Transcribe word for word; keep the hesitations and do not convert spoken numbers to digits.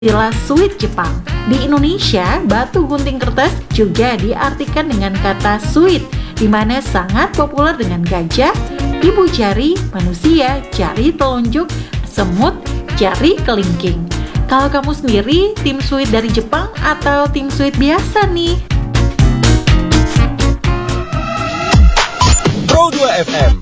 Istilah suit Jepang. Di Indonesia, batu gunting kertas juga diartikan dengan kata suit, di mana sangat populer dengan gajah, ibu jari, manusia, jari telunjuk, semut, jari kelingking. Kalau kamu sendiri, tim suit dari Jepang atau tim suit biasa nih? Pro dua F M